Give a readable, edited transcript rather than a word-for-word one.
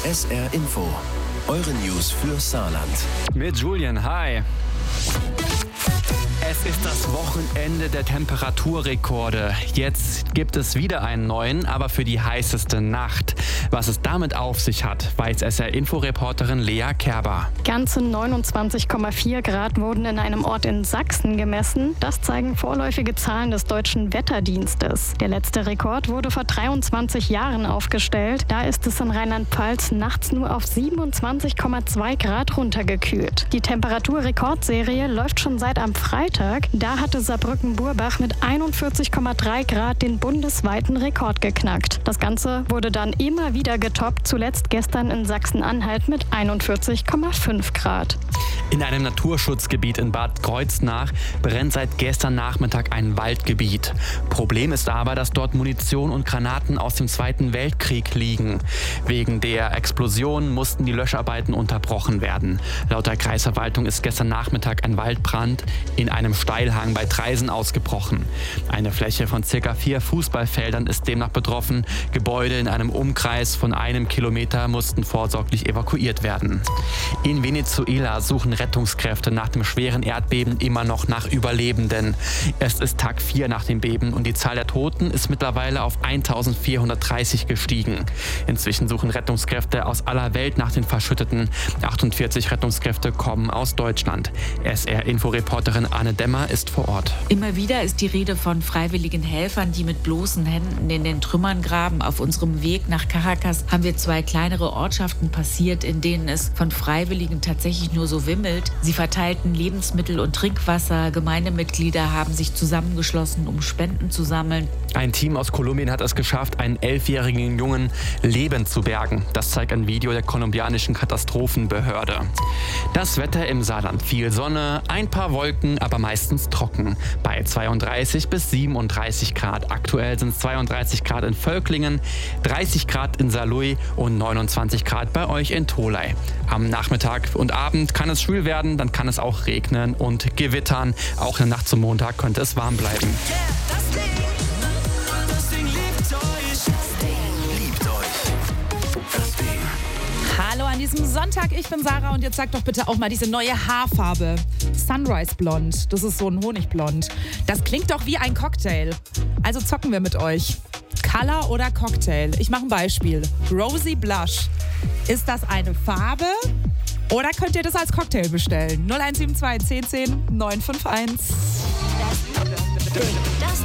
SR Info, eure News für Saarland. Mit Julian, hi. Es ist das Wochenende der Temperaturrekorde. Jetzt gibt es wieder einen neuen, aber für die heißeste Nacht. Was es damit auf sich hat, weiß SR-Info-Reporterin Lea Kerber. Ganze 29,4 Grad wurden in einem Ort in Sachsen gemessen. Das zeigen vorläufige Zahlen des Deutschen Wetterdienstes. Der letzte Rekord wurde vor 23 Jahren aufgestellt. Da ist es in Rheinland-Pfalz nachts nur auf 27,2 Grad runtergekühlt. Die Temperaturrekordserie läuft schon seit am Freitag. Da hatte Saarbrücken-Burbach mit 41,3 Grad den bundesweiten Rekord geknackt. Das Ganze wurde dann immer wieder getoppt, zuletzt gestern in Sachsen-Anhalt mit 41,5 Grad. In einem Naturschutzgebiet in Bad Kreuznach brennt seit gestern Nachmittag ein Waldgebiet. Problem ist aber, dass dort Munition und Granaten aus dem Zweiten Weltkrieg liegen. Wegen der Explosion mussten die Löscharbeiten unterbrochen werden. Laut der Kreisverwaltung ist gestern Nachmittag ein Waldbrand in einem Steilhang bei Traisen ausgebrochen. Eine Fläche von ca. 4 Fußballfeldern ist demnach betroffen. Gebäude in einem Umkreis von 1 Kilometer mussten vorsorglich evakuiert werden. In Venezuela suchen Rettungskräfte nach dem schweren Erdbeben immer noch nach Überlebenden. Es ist Tag 4 nach dem Beben und die Zahl der Toten ist mittlerweile auf 1430 gestiegen. Inzwischen suchen Rettungskräfte aus aller Welt nach den Verschütteten. 48 Rettungskräfte kommen aus Deutschland. SR-Info-Reporterin Anne Dämmer ist vor Ort. Immer wieder ist die Rede von freiwilligen Helfern, die mit bloßen Händen in den Trümmern graben. Auf unserem Weg nach Caracas haben wir 2 kleinere Ortschaften passiert, in denen es von Freiwilligen tatsächlich nur so wimmelt. Sie verteilten Lebensmittel und Trinkwasser. Gemeindemitglieder haben sich zusammengeschlossen, um Spenden zu sammeln. Ein Team aus Kolumbien hat es geschafft, einen 11-jährigen Jungen lebend zu bergen. Das zeigt ein Video der kolumbianischen Katastrophenbehörde. Das Wetter im Saarland: viel Sonne, ein paar Wolken, aber meistens trocken. Bei 32 bis 37 Grad. Aktuell sind es 32 Grad in Völklingen, 30 Grad in Saarlouis und 29 Grad bei euch in Tholey. Am Nachmittag und Abend kann es schwül werden, dann kann es auch regnen und gewittern. Auch in der Nacht zum Montag könnte es warm bleiben. Hallo an diesem Sonntag, ich bin Sarah und jetzt sagt doch bitte auch mal diese neue Haarfarbe. Sunrise Blond, das ist so ein Honigblond. Das klingt doch wie ein Cocktail. Also zocken wir mit euch. Color oder Cocktail? Ich mache ein Beispiel. Rosy Blush. Ist das eine Farbe oder könnt ihr das als Cocktail bestellen? 0172 10 10 951.